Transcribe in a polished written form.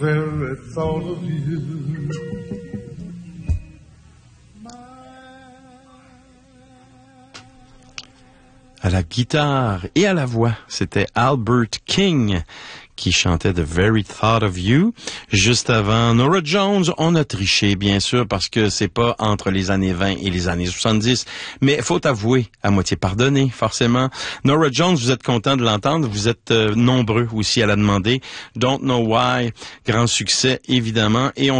very thought of you. À la guitare et à la voix, c'était Albert King qui chantait The Very Thought of You. Juste avant Norah Jones, on a triché, bien sûr, parce que c'est pas entre les années 20 et les années 70, mais faut avouer, à moitié pardonné, forcément. Norah Jones, vous êtes content de l'entendre, vous êtes nombreux aussi à la demander. Don't Know Why, grand succès, évidemment, et on